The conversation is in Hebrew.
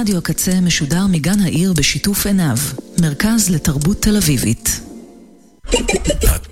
רדיו הקצה משודר מגן העיר בשיתוף עיניו, מרכז לתרבות תל אביבית.